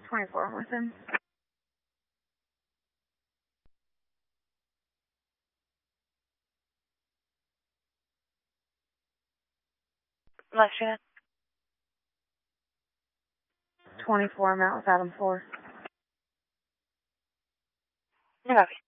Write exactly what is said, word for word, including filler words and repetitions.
twenty-four, I'm with him. Lexington. twenty-four, I'm out with Adam four. No copy.